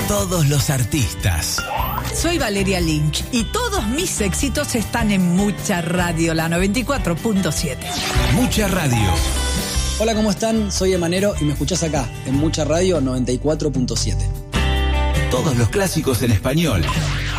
todos los artistas. Soy Valeria Lynch y todos mis éxitos están en Mucha Radio, la 94.7. Mucha Radio. Hola, ¿cómo están? Soy Emanero y me escuchás acá, en Mucha Radio 94.7. Todos los clásicos en español.